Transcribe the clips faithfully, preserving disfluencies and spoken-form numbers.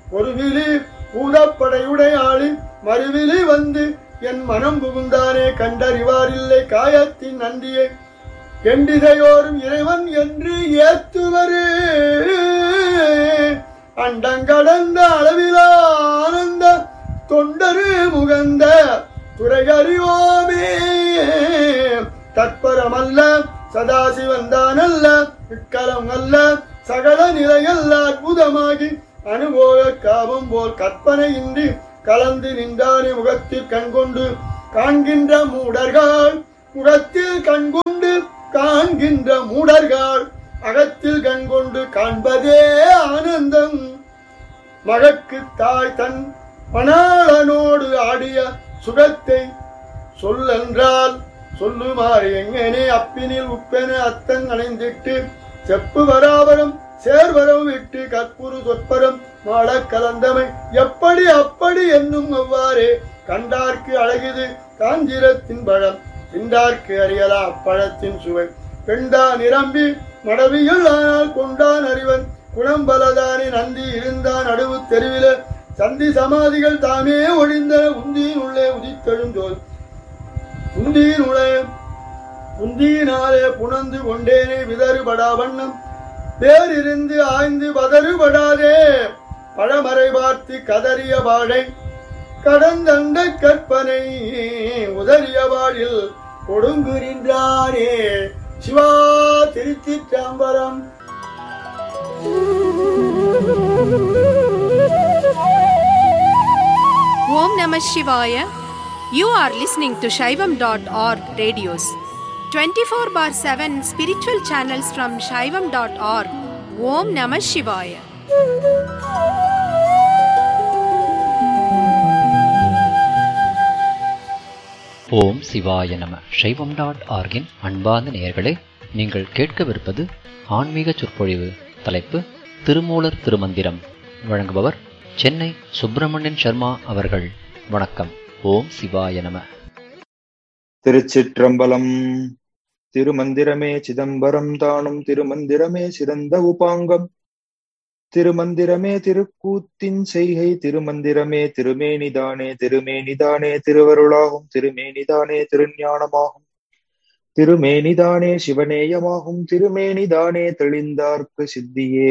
ஒருவிழி பூதப்படையுடையாளி மறுவிழி வந்து என் மனம் புகுந்தானே கண்டறிவாரில்லை காயத்தின் நன்றியை கெண்டிதையோரும் இறைவன் என்று ஏத்துவரு அண்டங்கடந்த அளவிலா ஆனந்த தொண்டரு முகந்த துறைகறிவோமே தற்பரமல்ல சதாசிவந்தானல்ல இக்கலம் அல்ல சகல நிலையல்ல அற்புதமாகி அனுபவ காமம் போல் கற்பனையின்றி கலந்து நின்றானே முகத்தில் கண்கொண்டு காண்கின்ற மூடர்கள் முகத்தில் கண்கொண்டு காண்கின்ற மூடர்கள் அகத்தில் கண்கொண்டு காண்பதே ஆனந்தம். மகற்கு தாய் தன் மணாளனோடு ஆடிய சுகத்தை சொல்லென்றால் சொல்லுமாறு எங்கனே அப்பினில் உப்பென அத்தன் அணைந்திட்டு செப்பு வராவரம் சேர்வரம் விட்டு கற்புரு சொற்பரம் மாட கலந்தமை எப்படி அப்படி என்னும் அவ்வாறே கண்டார்க்கு அழகிது காஞ்சிரத்தின் பழம் திண்டார்க்கு அறியலா அப்பழத்தின் சுவை பெண்டா நிரம்பி மடவியில் ஆனால் கொண்டான் அறிவன் குணம்பலதானே நந்தி இருந்தான் நடுவு தெருவில சந்தி சமாதிகள் தாமே ஒழிந்த உந்தியின் உள்ளே உதித்தெழுந்தோல் உந்தியின் உளே உந்தியினாலே புணர்ந்து கொண்டேனே விதறுபடா வண்ணம் பேரிருந்து ஆய்ந்து பதறுபடாதே பழமறை பார்த்து கதறிய வாழை கடந்தண்ட கற்பனை உதறிய வாழில் கொடுங்குகின்றானே சிவா திருச்சிற்றம்பலம். Om Namah Shivaya. You are listening to Shaivam dot org radios. twenty-four bar seven spiritual channels from Shaivam dot org. Om Namah Shivaya. ஓம் சிவாய நம. சைவம் டாட் ஆர்கின் அன்பார்ந்த நேயர்களே, நீங்கள் கேட்கவிருப்பது ஆன்மீக சொற்பொழிவு. தலைப்பு திருமூலர் திருமந்திரம். வழங்குபவர் சென்னை சுப்பிரமணியன் சர்மா அவர்கள். வணக்கம். ஓம் சிவாய நம. திருச்சிற்றம்பலம். திருமந்திரமே சிதம்பரம் தானும் திருமந்திரமே சிறந்த உபாங்கம் திருமந்திரமே திருக்கூத்தின் செய்கை திருமந்திரமே திருமேனிதானே திருமேனிதானே திருவருளாகும் திருமேனிதானே திருஞானமாகும் திருமேனிதானே சிவநேயமாகும் திருமேனிதானே தெளிந்தார்க்கு சித்தியே.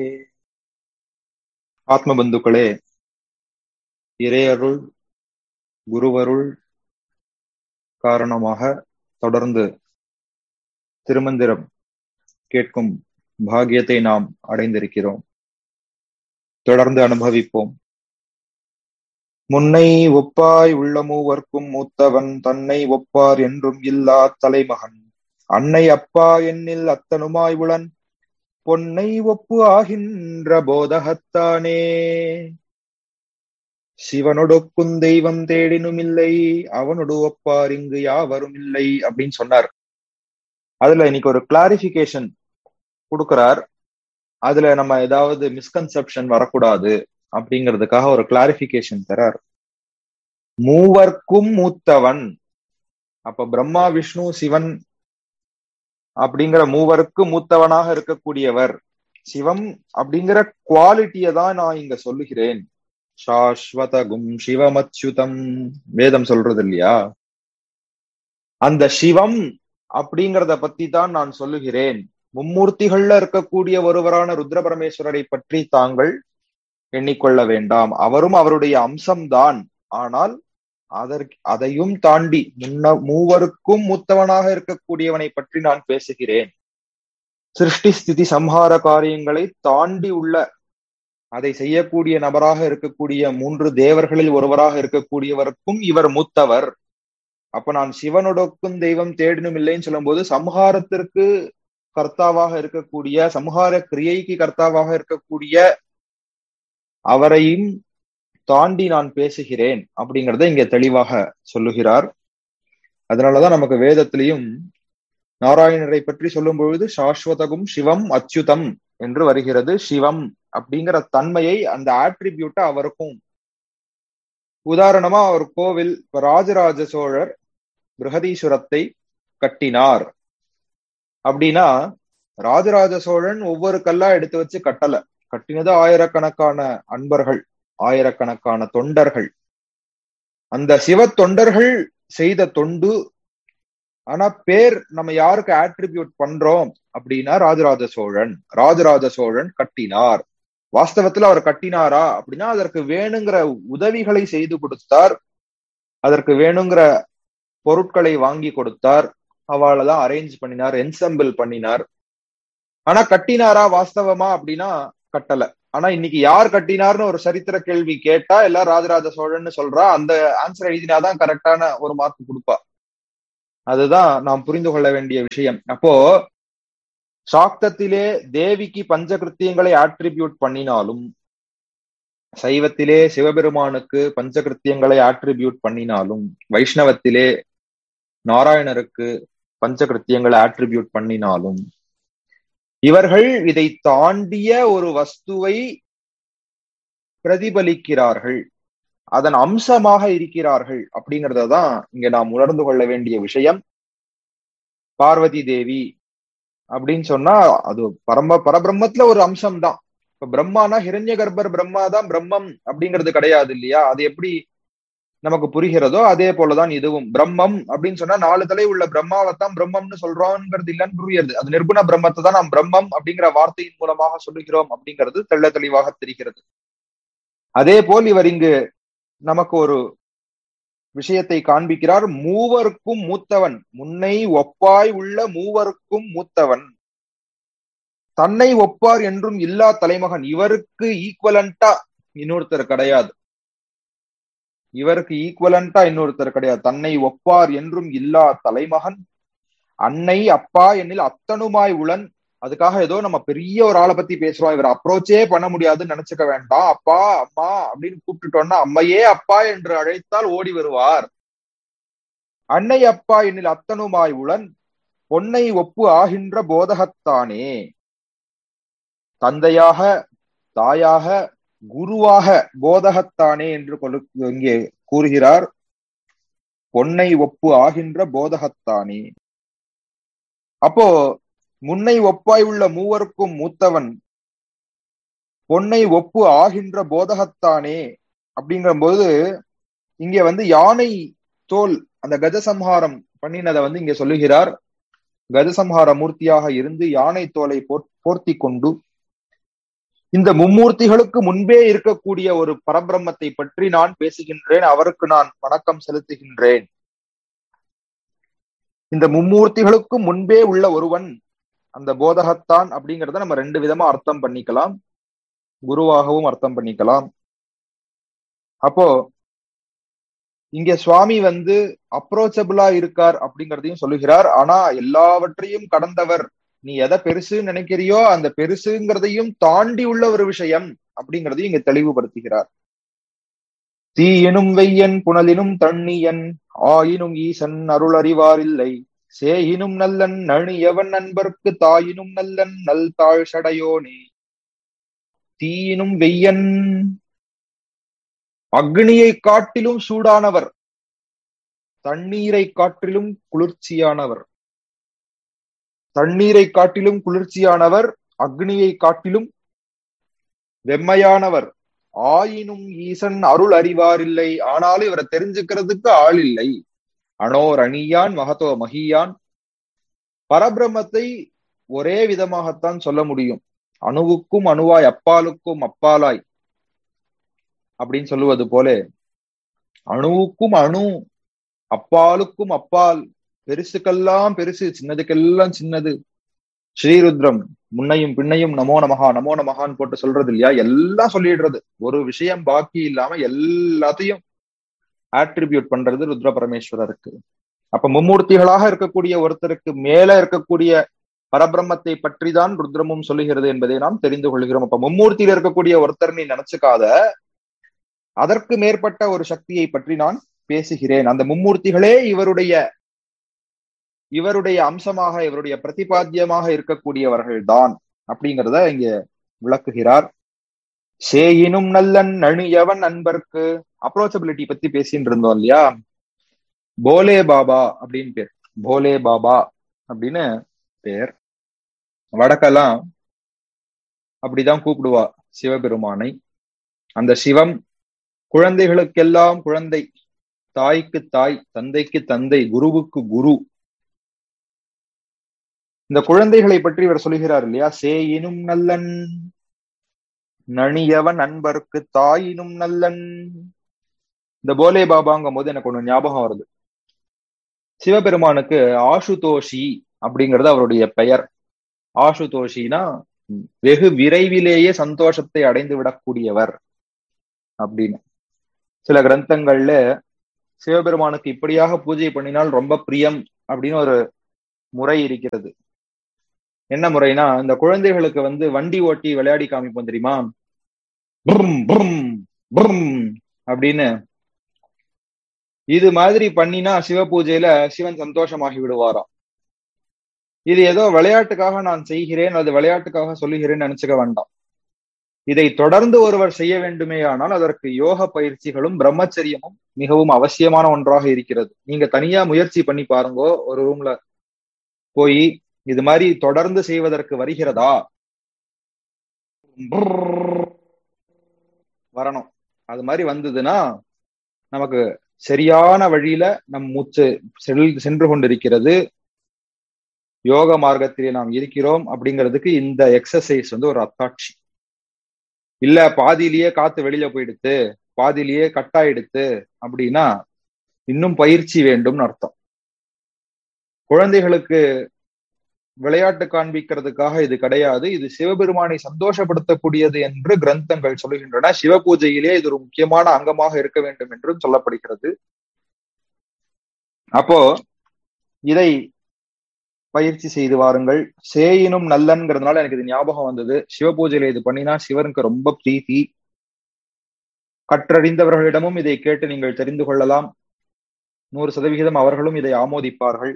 ஆத்மபந்துக்களே, இறையருள் குருவருள் காரணமாக தொடர்ந்து திருமந்திரம் கேட்கும் பாக்கியத்தை நாம் அடைந்திருக்கிறோம். தொடர்ந்து அனுபவிப்போம். முன்னை ஒப்பாய் உள்ள மூவர்க்கும் மூத்தவன் தன்னை ஒப்பார் என்றும் இல்லா தலைமகன் அன்னை அப்பா என்னில் அத்தனுமாய் உளன் பொன்னை ஒப்பு ஆகின்ற போதகத்தானே சிவனொடுக்கும் தெய்வம் தேடினும் இல்லை அவனொடு ஒப்பார் இங்கு யாவரும் இல்லை அப்படின்னு சொன்னார். அதுல இன்னைக்கு ஒரு கிளாரிபிகேஷன் கொடுக்கிறார். அதுல நம்ம ஏதாவது மிஸ்கன்செப்ஷன் வரக்கூடாது அப்படிங்கிறதுக்காக ஒரு கிளாரிபிகேஷன் தரார். மூவர்க்கும் மூத்தவன், அப்ப பிரம்மா விஷ்ணு சிவன் அப்படிங்கிற மூவருக்கு மூத்தவனாக இருக்கக்கூடியவர் சிவம் அப்படிங்கிற குவாலிட்டியை தான் நான் இங்க சொல்லுகிறேன். சாஸ்வதகும் சிவமச்சுதம் வேதம் சொல்றது இல்லையா? அந்த சிவம் அப்படிங்கிறத பத்தி தான் நான் சொல்லுகிறேன். மும்மூர்த்திகள்ல இருக்கக்கூடிய ஒருவரான ருத்ர பரமேஸ்வரரை பற்றி தாங்கள் எண்ணிக்கொள்ள வேண்டாம். அவரும் அவருடைய அம்சம்தான். ஆனால் அதற்கு அதையும் தாண்டி முன்ன மூவருக்கும் மூத்தவனாக இருக்கக்கூடியவனை பற்றி நான் பேசுகிறேன். சிருஷ்டி ஸ்திதி சம்ஹார காரியங்களை தாண்டி உள்ள அதை செய்யக்கூடிய நபராக இருக்கக்கூடிய மூன்று தேவர்களில் ஒருவராக இருக்கக்கூடியவருக்கும் இவர் மூத்தவர். அப்ப நான் சிவனொடுக்கும் தெய்வம் தேடினும் இல்லைன்னு சொல்லும் போது சம்ஹாரத்திற்கு கர்த்தாவாக இருக்கக்கூடிய சம்ஹார கிரியைக்கு கர்த்தாவாக இருக்கக்கூடிய அவரையும் தாண்டி நான் பேசுகிறேன் அப்படிங்கிறத இங்க தெளிவாக சொல்லுகிறார். அதனாலதான் நமக்கு வேதத்திலையும் நாராயணரை பற்றி சொல்லும் பொழுது சாஸ்வதகும் சிவம் அச்சுதம் என்று வருகிறது. சிவம் அப்படிங்கிற தன்மையை, அந்த ஆட்ரிபியூட்டை அவருக்கும். உதாரணமா அவர் கோவில் ராஜராஜ சோழர் பிருஹதீஸ்வரத்தை கட்டினார் அப்படின்னா ராஜராஜ சோழன் ஒவ்வொரு கல்லா எடுத்து வச்சு கட்டல. கட்டினது ஆயிரக்கணக்கான அன்பர்கள், ஆயிரக்கணக்கான தொண்டர்கள். அந்த சிவ தொண்டர்கள் செய்த தொண்டு. ஆனா பேர் நம்ம யாருக்கு ஆட்ரிபியூட் பண்றோம் அப்படின்னா ராஜராஜ சோழன். ராஜராஜ சோழன் கட்டினார். வாஸ்தவத்துல அவர் கட்டினாரா அப்படின்னா அதற்கு வேணுங்கிற உதவிகளை செய்து கொடுத்தார், அதற்கு வேணுங்கிற பொருட்களை வாங்கி கொடுத்தார், அவளதான் அரேஞ்ச் பண்ணினார், என்சம்பிள் பண்ணினார். ஆனா கட்டினாரா வாஸ்தவமா அப்படின்னா கட்டல. ஆனா இன்னைக்கு யார் கட்டினார்னு ஒரு சரித்திர கேள்வி கேட்டா எல்லாம் ராஜராஜ சோழன் சொல்றா. அந்த ஆன்சர் எழுதினாதான் கரெக்டான ஒரு மார்க் கொடுப்பா. அதுதான் நாம் புரிந்து கொள்ள வேண்டிய விஷயம். அப்போ சாக்தத்திலே தேவிக்கு பஞ்சகிருத்தியங்களை ஆட்ரிபியூட் பண்ணினாலும், சைவத்திலே சிவபெருமானுக்கு பஞ்சகிருத்தியங்களை ஆட்ரிபியூட் பண்ணினாலும், வைஷ்ணவத்திலே நாராயணருக்கு பஞ்சகிருத்தியங்களை ஆட்ரிபியூட் பண்ணினாலும், இவர்கள் இதை தாண்டிய ஒரு வஸ்துவை பிரதிபலிக்கிறார்கள், அதன் அம்சமாக இருக்கிறார்கள் அப்படிங்கறதான் இங்க நாம் உணர்ந்து கொள்ள வேண்டிய விஷயம். பார்வதி தேவி அப்படின்னு சொன்னா அது பரம பரபிரம்மத்துல ஒரு அம்சம் தான். இப்ப பிரம்மானா ஹிரண்ய கர்ப்பர் பிரம்மா தான் பிரம்மம் அப்படிங்கிறது கிடையாது இல்லையா? அது எப்படி நமக்கு புரிகிறதோ அதே போலதான் இதுவும். பிரம்மம் அப்படின்னு சொன்னா நாலு தலை உள்ள பிரம்மாவைத்தான் பிரம்மம்னு சொல்றோம்ங்கிறது இல்லைன்னு புரியுது. அது நிர்குண பிரம்மத்தை தான் நாம் பிரம்மம் அப்படிங்கிற வார்த்தையின் மூலமாக சொல்லுகிறோம் அப்படிங்கிறது தெள்ள தெளிவாக தெரிகிறது. அதே போல் இவர் இங்கு நமக்கு ஒரு விஷயத்தை காண்பிக்கிறார். மூவருக்கும் மூத்தவன், முன்னை ஒப்பாய் உள்ள மூவருக்கும் மூத்தவன், தன்னை ஒப்பார் என்றும் இல்லா தலைமகன். இவருக்கு ஈக்குவலண்டா இன்னொருத்தர் கிடையாது, இவருக்கு ஈக்குவலண்டா இன்னொருத்தர் கிடையாது. தன்னை ஒப்பார் என்றும் இல்லா தலைமகன், அன்னை அப்பா என்னில் அத்தனுமாய் உளன். அதுக்காக ஏதோ நம்ம பெரிய ஒரு ஆளை பத்தி பேசுறோம், இவர் அப்ரோச்சே பண்ண முடியாதுன்னு நினைச்சுக்க வேண்டாம். அப்பா அம்மா அப்படின்னு கூப்பிட்டுட்டோம்னா அம்மையே அப்பா என்று அழைத்தால் ஓடி வருவார். அன்னை அப்பா என்னில் அத்தனுமாய் உளன், பொன்னை ஒப்பு ஆகின்ற போதகத்தானே. தந்தையாக, தாயாக, குருவாக போதகத்தானே என்று இங்கே கூறுகிறார். பொன்னை ஒப்பு ஆகின்ற போதகத்தானே. அப்போ முன்னை ஒப்பாய் உள்ள மூவருக்கும் மூத்தவன், பொன்னை ஒப்பு ஆகின்ற போதகத்தானே அப்படிங்கிற போது இங்க வந்து யானை தோல் அந்த கஜசம்ஹாரம் பண்ணினதை வந்து இங்க சொல்லுகிறார். கஜசம்ஹார மூர்த்தியாக இருந்து யானை தோலை போர்த்தி கொண்டு இந்த மும்மூர்த்திகளுக்கு முன்பே இருக்கக்கூடிய ஒரு பரபிரம்மத்தை பற்றி நான் பேசுகின்றேன், அவருக்கு நான் வணக்கம் செலுத்துகின்றேன். இந்த மும்மூர்த்திகளுக்கு முன்பே உள்ள ஒருவன் அந்த போதகத்தான் அப்படிங்கிறத நம்ம ரெண்டு விதமா அர்த்தம் பண்ணிக்கலாம், குருவாகவும் அர்த்தம் பண்ணிக்கலாம். அப்போ இங்க சுவாமி வந்து அப்ரோச்சபிளா இருக்கார் அப்படிங்கிறதையும் சொல்லுகிறார். ஆனா எல்லாவற்றையும் கடந்தவர், நீ எதை பெருசுன்னு நினைக்கிறியோ அந்த பெருசுங்கிறதையும் தாண்டி உள்ள ஒரு விஷயம் அப்படிங்கிறதையும் இங்க தெளிவுபடுத்துகிறார். தீயினும் வெய்யன் புனலினும் தண்ணியன் ஆயினும் ஈசன் அருள் அறிவாரில்லை, சேயினும் நல்லன் நணியவன் நண்பர்க்கு தாயினும் நல்லன் நல் தாழ் சடையோனே. தீயினும் வெய்யன், அக்னியை காட்டிலும் சூடானவர், தண்ணீரை காட்டிலும் குளிர்ச்சியானவர். தண்ணீரை காட்டிலும் குளிர்ச்சியானவர், அக்னியை காட்டிலும் வெம்மையானவர். ஆயினும் ஈசன் அருள் அறிவாரில்லை, ஆனாலும் இவரை தெரிஞ்சுக்கிறதுக்கு ஆள் இல்லை. அனோர் அணியான் மகத்தோ மகியான். பரபிரம்மத்தை ஒரே விதமாகத்தான் சொல்ல முடியும். அணுவுக்கும் அணுவாய், அப்பாலுக்கும் அப்பாலாய் அப்படின்னு சொல்லுவது போல அணுவுக்கும் அணு, அப்பாலுக்கும் அப்பால், பெருசுக்கெல்லாம் பெருசு, சின்னதுக்கெல்லாம் சின்னது. ஸ்ரீருத்ரம் முன்னையும் பின்னையும் நமோ நமகா நமோ நமகான்னு போட்டு சொல்றது இல்லையா? எல்லாம் சொல்லிடுறது, ஒரு விஷயம் பாக்கி இல்லாம எல்லாத்தையும் ஆட்ரிபியூட் பண்றது ருத்ர பரமேஸ்வரருக்கு. அப்ப மும்மூர்த்திகளாக இருக்கக்கூடிய ஒருத்தருக்கு மேல இருக்கக்கூடிய பரபிரம்மத்தை பற்றி தான் ருத்ரமும் சொல்லுகிறது என்பதை நாம் தெரிந்து கொள்கிறோம். அப்ப மும்மூர்த்தியில் இருக்கக்கூடிய ஒருத்தர் நீ நினைச்சுக்காத, அதற்கு மேற்பட்ட ஒரு சக்தியை பற்றி நான் பேசுகிறேன். அந்த மும்மூர்த்திகளே இவருடைய இவருடைய அம்சமாக, இவருடைய பிரதிபாத்தியமாக இருக்கக்கூடியவர்கள் தான் அப்படிங்கிறத இங்க விளக்குகிறார். சேயினும் நல்லன் நணியவன் நண்பர்க்கு. அப்ரோச்சபிலிட்டி பத்தி பேசிட்டு இருந்தோம் இல்லையா? போலே பாபா அப்படின்னு பேர், போலே பாபா அப்படின்னு பேர். வடக்கெல்லாம் அப்படிதான் கூப்பிடுவா சிவபெருமானை. அந்த சிவம் குழந்தைகளுக்கெல்லாம் குழந்தை, தாய்க்கு தாய், தந்தைக்கு தந்தை, குருவுக்கு குரு. இந்த குழந்தைகளை பற்றி இவர் சொல்லுகிறார் இல்லையா, சேயினும் நல்லன் நணியவன் அன்பர்க்கு தாயினும் நல்லன். இந்த போலே பாபாங்கும் போது எனக்கு ஒண்ணு ஞாபகம் வருது. சிவபெருமானுக்கு ஆசுதோஷி அப்படிங்கிறது அவருடைய பெயர். ஆசுதோஷினா வெகு விரைவிலேயே சந்தோஷத்தை அடைந்து விடக்கூடியவர் அப்படின்னு. சில கிரந்தங்கள்ல சிவபெருமானுக்கு இப்படியாக பூஜை பண்ணினால் ரொம்ப பிரியம் அப்படின்னு ஒரு முறை இருக்கிறது. என்ன முறைனா, இந்த குழந்தைகளுக்கு வந்து வண்டி ஓட்டி விளையாடி காமிப்போம் தெரியுமா, புரும் புரும் புரும் அப்படின்னு. இது மாதிரி பண்ணினா சிவ பூஜையில சிவன் சந்தோஷமாகி விடுவாராம். இது ஏதோ விளையாட்டுக்காக நான் செய்கிறேன், அது விளையாட்டுக்காக சொல்லுகிறேன்னு நினைச்சுக்க வேண்டாம். இதை தொடர்ந்து ஒருவர் செய்ய வேண்டுமே ஆனால் அதற்கு யோக பயிற்சிகளும் பிரம்மச்சரியமும் மிகவும் அவசியமான ஒன்றாக இருக்கிறது. நீங்க தனியா முயற்சி பண்ணி பாருங்கோ, ஒரு ரூம்ல போய் இது மாதிரி தொடர்ந்து செய்வதற்கு வருகிறதா, வரணும். அது மாதிரி வந்ததுன்னா நமக்கு சரியான வழியில நம் மூச்சு சென்று கொண்டிருக்கிறது, யோக மார்க்கத்திலே நாம் இருக்கிறோம் அப்படிங்கிறதுக்கு இந்த எக்ஸசைஸ் வந்து ஒரு அத்தாட்சி. இல்ல பாதியிலேயே காத்து வெளியில போயிடுத்து, பாதியிலேயே கட்டாயிடுத்து அப்படின்னா இன்னும் பயிற்சி வேண்டும்னு அர்த்தம். குழந்தைகளுக்கு விளையாட்டு காண்பிக்கிறதுக்காக இது கிடையாது, இது சிவபெருமானை சந்தோஷப்படுத்தக்கூடியது என்று கிரந்தங்கள் சொல்லுகின்றன. சிவ பூஜையிலே இது ஒரு முக்கியமான அங்கமாக இருக்க வேண்டும் என்றும் சொல்லப்படுகிறது. அப்போ இதை பயிற்சி செய்து வாருங்கள். சேயினும் நல்லன்கிறதுனால எனக்கு இது ஞாபகம் வந்தது. சிவ பூஜையில இது பண்ணினா சிவனுக்கு ரொம்ப பிரீத்தி. கற்றறிந்தவர்களிடமும் இதை கேட்டு நீங்கள் தெரிந்து கொள்ளலாம். நூறு சதவிகிதம் அவர்களும் இதை ஆமோதிப்பார்கள்.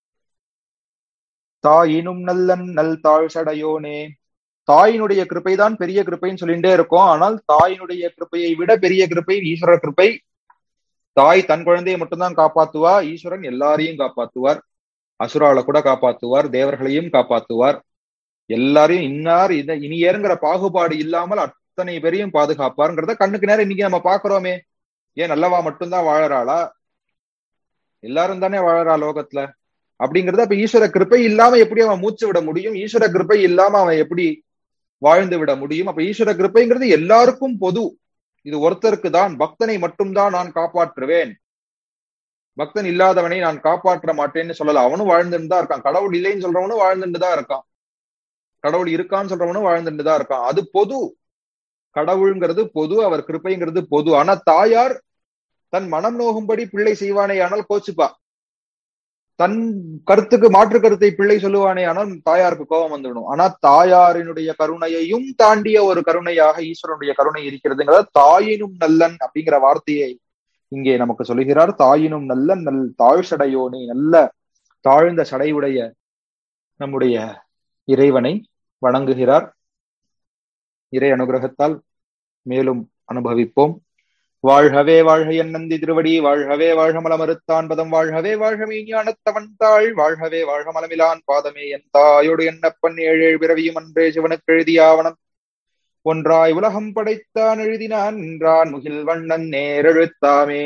தாயினும் நல்லன் நல் தாழ் சடையோனே. தாயினுடைய கிருப்பைதான் பெரிய கிருப்பைன்னு சொல்லிட்டே இருக்கோம். ஆனால் தாயினுடைய கிருப்பையை விட பெரிய கிருப்பை ஈஸ்வர கிருப்பை. தாய் தன் குழந்தையை மட்டும்தான் காப்பாத்துவா, ஈஸ்வரன் எல்லாரையும் காப்பாத்துவார். அசுரால கூட காப்பாத்துவார், தேவர்களையும் காப்பாத்துவார். எல்லாரையும் இன்னார் இத இனியேங்கிற பாகுபாடு இல்லாமல் அத்தனை பேரையும் பாதுகாப்பாருங்கிறத கண்ணுக்கு நேரம் இன்னைக்கு நம்ம பாக்குறோமே. ஏன் நல்லவா மட்டும்தான் வாழறாளா? எல்லாரும் தானே வாழறா லோகத்துல. அப்படிங்கிறத அப்ப ஈஸ்வர கிருப்பை இல்லாம எப்படி அவன் மூச்சு விட முடியும்? ஈஸ்வர கிருப்பை இல்லாம அவன் எப்படி வாழ்ந்து விட முடியும்? அப்ப ஈஸ்வர கிருப்பைங்கிறது எல்லாருக்கும் பொது. இது ஒருத்தருக்கு தான், பக்தனை மட்டும்தான் நான் காப்பாற்றுவேன், பக்தன் இல்லாதவனை நான் காப்பாற்ற மாட்டேன்னு சொல்லல. அவனும் வாழ்ந்துட்டு தான் இருக்கான். கடவுள் இல்லைன்னு சொல்றவனும் வாழ்ந்துட்டு தான் இருக்கான். கடவுள் இருக்கான்னு சொல்றவனும் வாழ்ந்துட்டு தான் இருக்கான். அது பொது. கடவுள்ங்கிறது பொது, அவர் கிருப்பைங்கிறது பொது. ஆனா தாயார் தன் மனம் நோகும்படி பிள்ளை செய்வானே ஆனால் கோச்சுப்பா. தன் கருத்துக்கு மாற்று கருத்தை பிள்ளை சொல்லுவானே ஆனால் தாயாருக்கு கோபம் வந்துடும். ஆனா தாயாரினுடைய கருணையையும் தாண்டிய ஒரு கருணையாக ஈஸ்வரனுடைய கருணை இருக்கிறதுங்கிறத தாயினும் நல்லன் அப்படிங்கிற வார்த்தையை இங்கே நமக்கு சொல்லுகிறார். தாயினும் நல்லன் நல் தாழ் சடையோனே. நல்ல தாழ்ந்த சடையுடைய நம்முடைய இறைவனை வணங்குகிறார். இறை அனுகிரகத்தால் மேலும் அனுபவிப்போம். வாழ்கவே வாழ்க என் நந்தி திருவடி, வாழ்கவே வாழ்க மலமறுத்தான் பதம், வாழ்கவே வாழ்க ஞானத்தவன் தாள், வாழ்கவே வாழ்க மலமிலான் பாதமே என் தாயோடு என்னப்பன் ஏழு ஏழு பிறவியும் அன்றே சிவனுக்கு எழுதியாவனம் ஒன்றாய் உலகம் படைத்தான் எழுதினான் என்றான் முகில் வண்ணன் நேரெழுத்தாமே.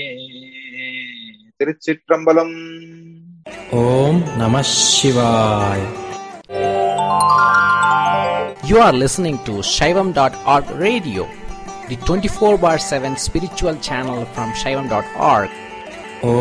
திருச்சிற்றம்பலம். ஓம் நம சிவாய். You are listening to Shaivam dot org radio, the twenty-four bar seven spiritual channel from Shaivam dot org.